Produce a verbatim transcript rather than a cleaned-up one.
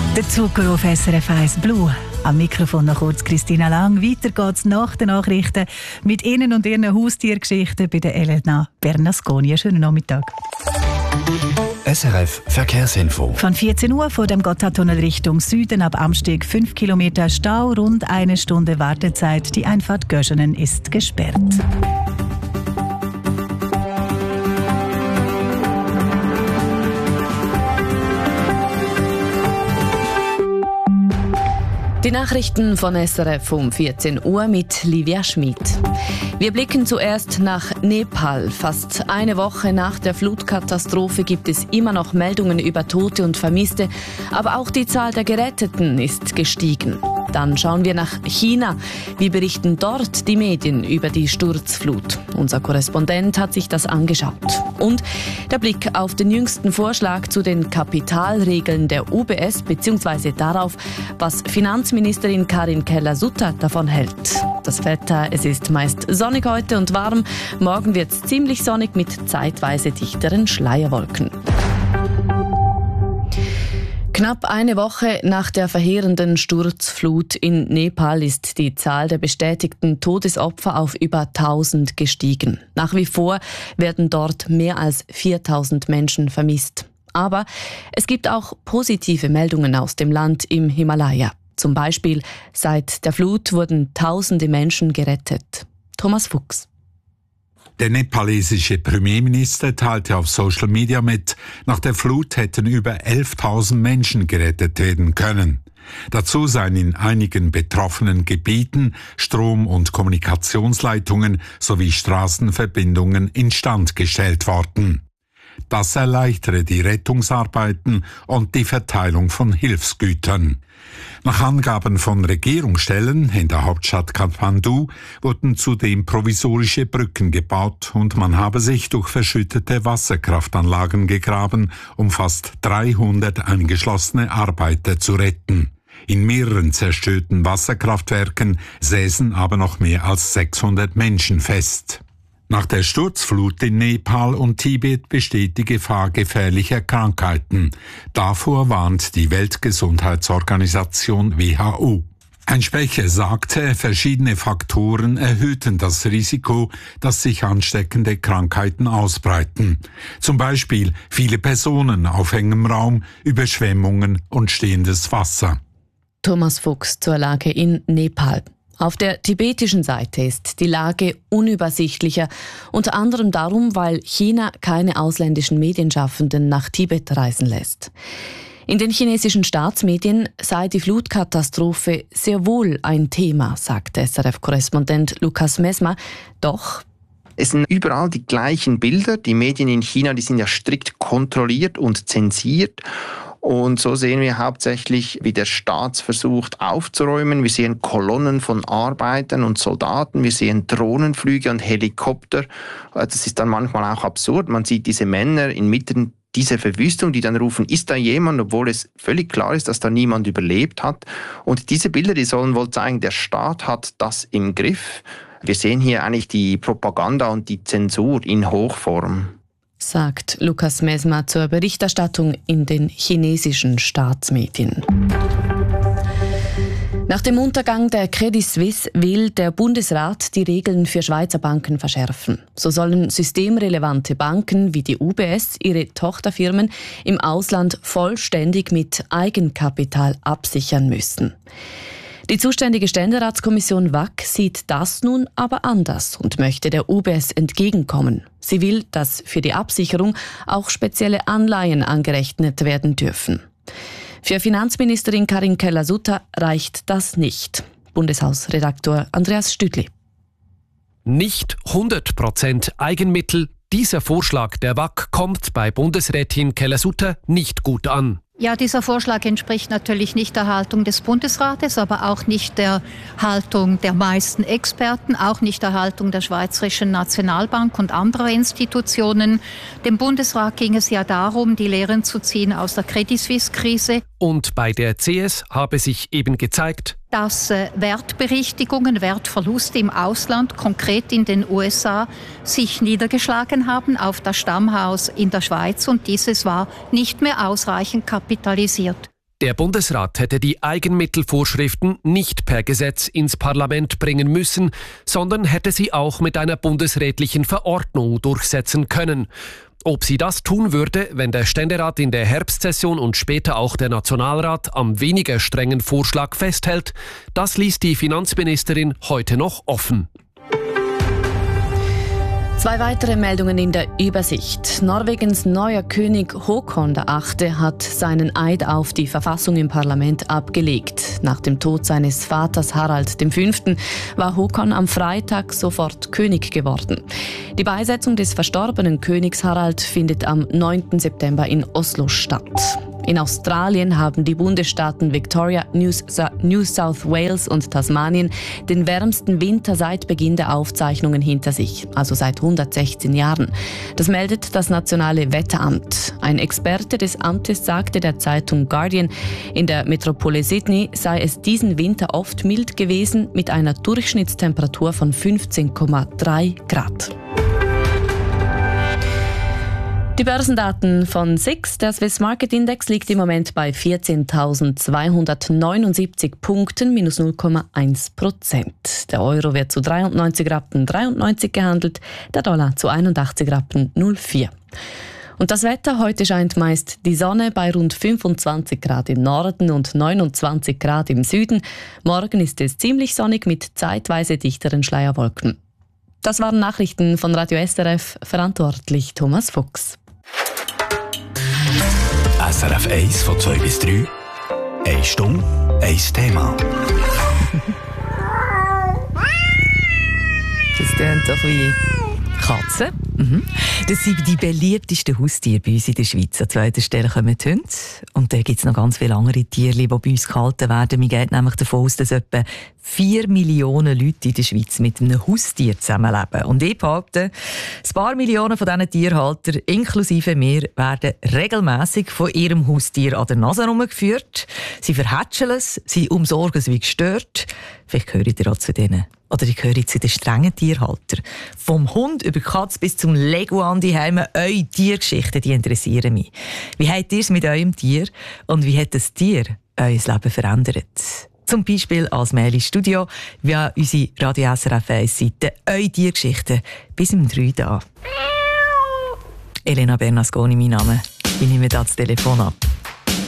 Der Zucker auf S R F eins Blue. Am Mikrofon noch kurz Christina Lang. Weiter geht's nach den Nachrichten mit Ihnen und Ihren Haustiergeschichten bei der Elena Bernasconi. Schönen Nachmittag. S R F Verkehrsinfo. Von vierzehn Uhr vor dem Gotthardtunnel Richtung Süden ab Amsteg fünf Kilometer Stau, rund eine Stunde Wartezeit. Die Einfahrt Göschenen ist gesperrt. Die Nachrichten von S R F um vierzehn Uhr mit Livia Schmid. Wir blicken zuerst nach Nepal. Fast eine Woche nach der Flutkatastrophe gibt es immer noch Meldungen über Tote und Vermisste, aber auch die Zahl der Geretteten ist gestiegen. Dann schauen wir nach China. Wie berichten dort die Medien über die Sturzflut? Unser Korrespondent hat sich das angeschaut. Und der Blick auf den jüngsten Vorschlag zu den Kapitalregeln der U B S bzw. darauf, was Finanzministerin Karin Keller-Sutter davon hält. Das Wetter, es ist meist sonnig heute und warm. Morgen wird es ziemlich sonnig mit zeitweise dichteren Schleierwolken. Knapp eine Woche nach der verheerenden Sturzflut in Nepal ist die Zahl der bestätigten Todesopfer auf über tausend gestiegen. Nach wie vor werden dort mehr als viertausend Menschen vermisst. Aber es gibt auch positive Meldungen aus dem Land im Himalaya. Zum Beispiel, seit der Flut wurden tausende Menschen gerettet. Thomas Fuchs. Der nepalesische Premierminister teilte auf Social Media mit, nach der Flut hätten über elftausend Menschen gerettet werden können. Dazu seien in einigen betroffenen Gebieten Strom- und Kommunikationsleitungen sowie Straßenverbindungen instand gestellt worden. Das erleichtere die Rettungsarbeiten und die Verteilung von Hilfsgütern. Nach Angaben von Regierungsstellen in der Hauptstadt Kathmandu wurden zudem provisorische Brücken gebaut und man habe sich durch verschüttete Wasserkraftanlagen gegraben, um fast dreihundert eingeschlossene Arbeiter zu retten. In mehreren zerstörten Wasserkraftwerken säßen aber noch mehr als sechshundert Menschen fest. Nach der Sturzflut in Nepal und Tibet besteht die Gefahr gefährlicher Krankheiten. Davor warnt die Weltgesundheitsorganisation W H O. Ein Sprecher sagte, verschiedene Faktoren erhöhten das Risiko, dass sich ansteckende Krankheiten ausbreiten. Zum Beispiel viele Personen auf engem Raum, Überschwemmungen und stehendes Wasser. Thomas Fuchs zur Lage in Nepal. Auf der tibetischen Seite ist die Lage unübersichtlicher, unter anderem darum, weil China keine ausländischen Medienschaffenden nach Tibet reisen lässt. In den chinesischen Staatsmedien sei die Flutkatastrophe sehr wohl ein Thema, sagt S R F-Korrespondent Lukas Mesmer. Doch es sind überall die gleichen Bilder. Die Medien in China, die sind ja strikt kontrolliert und zensiert. Und so sehen wir hauptsächlich, wie der Staat versucht aufzuräumen. Wir sehen Kolonnen von Arbeitern und Soldaten, wir sehen Drohnenflüge und Helikopter. Das ist dann manchmal auch absurd. Man sieht diese Männer inmitten dieser Verwüstung, die dann rufen, ist da jemand, obwohl es völlig klar ist, dass da niemand überlebt hat. Und diese Bilder, die sollen wohl zeigen, der Staat hat das im Griff. Wir sehen hier eigentlich die Propaganda und die Zensur in Hochform, sagt Lukas Mesmer zur Berichterstattung in den chinesischen Staatsmedien. Nach dem Untergang der Credit Suisse will der Bundesrat die Regeln für Schweizer Banken verschärfen. So sollen systemrelevante Banken wie die U B S ihre Tochterfirmen im Ausland vollständig mit Eigenkapital absichern müssen. Die zuständige Ständeratskommission W A C sieht das nun aber anders und möchte der U B S entgegenkommen. Sie will, dass für die Absicherung auch spezielle Anleihen angerechnet werden dürfen. Für Finanzministerin Karin Keller-Sutter reicht das nicht. Bundeshausredaktor Andreas Stüdli. Nicht hundert Prozent Eigenmittel. Dieser Vorschlag der W A C kommt bei Bundesrätin Keller-Sutter nicht gut an. Ja, dieser Vorschlag entspricht natürlich nicht der Haltung des Bundesrates, aber auch nicht der Haltung der meisten Experten, auch nicht der Haltung der Schweizerischen Nationalbank und anderer Institutionen. Dem Bundesrat ging es ja darum, die Lehren zu ziehen aus der Credit Suisse-Krise. Und bei der C S habe sich eben gezeigt, dass äh, Wertberichtigungen, Wertverluste im Ausland, konkret in den U S A, sich niedergeschlagen haben auf das Stammhaus in der Schweiz und dieses war nicht mehr ausreichend kapitalisiert. Der Bundesrat hätte die Eigenmittelvorschriften nicht per Gesetz ins Parlament bringen müssen, sondern hätte sie auch mit einer bundesrätlichen Verordnung durchsetzen können. Ob sie das tun würde, wenn der Ständerat in der Herbstsession und später auch der Nationalrat am weniger strengen Vorschlag festhält, das ließ die Finanzministerin heute noch offen. Zwei weitere Meldungen in der Übersicht. Norwegens neuer König Håkon der Achte hat seinen Eid auf die Verfassung im Parlament abgelegt. Nach dem Tod seines Vaters Harald der Fünfte war Håkon am Freitag sofort König geworden. Die Beisetzung des verstorbenen Königs Harald findet am neunten September in Oslo statt. In Australien haben die Bundesstaaten Victoria, New South Wales und Tasmanien den wärmsten Winter seit Beginn der Aufzeichnungen hinter sich, also seit hundertsechzehn Jahren. Das meldet das Nationale Wetteramt. Ein Experte des Amtes sagte der Zeitung Guardian, in der Metropole Sydney sei es diesen Winter oft mild gewesen mit einer Durchschnittstemperatur von fünfzehn Komma drei Grad. Die Börsendaten von S I X, der Swiss Market Index, liegt im Moment bei vierzehntausendzweihundertneunundsiebzig Punkten, minus null Komma eins Prozent. Der Euro wird zu dreiundneunzig Rappen dreiundneunzig gehandelt, der Dollar zu einundachtzig Rappen null vier. Und das Wetter: Heute scheint meist die Sonne bei rund fünfundzwanzig Grad im Norden und neunundzwanzig Grad im Süden. Morgen ist es ziemlich sonnig mit zeitweise dichteren Schleierwolken. Das waren Nachrichten von Radio S R F, verantwortlich Thomas Fuchs. S R F eins von zwei bis drei. Eine Stunde, ein Thema. Das klingt doch wie Katzen. Mhm. Das sind die beliebtesten Haustiere bei uns in der Schweiz. An zweiter Stelle kommen die Hunde. Und dann gibt es noch ganz viele andere Tiere, die bei uns gehalten werden. Man geht nämlich davon aus, dass etwa vier Millionen Leute in der Schweiz mit einem Haustier zusammenleben. Und ich behaupte, ein paar Millionen von diesen Tierhaltern, inklusive mir, werden regelmässig von ihrem Haustier an der Nase herumgeführt. Sie verhätscheln es, sie umsorgen es wie gestört. Vielleicht gehört ihr auch zu denen. Oder ich gehöre zu den strengen Tierhaltern. Vom Hund über Katz bis zum Lego an die Heime. Eure Tiergeschichten, die interessieren mich. Wie habt ihr es mit eurem Tier? Und wie hat das Tier euer Leben verändert? Zum Beispiel als Mail ins Studio via unsere Radio S R F eins Seite. Eure Tiergeschichten bis um drei da. Elena Bernasconi, mein Name. Ich nehme da das Telefon ab.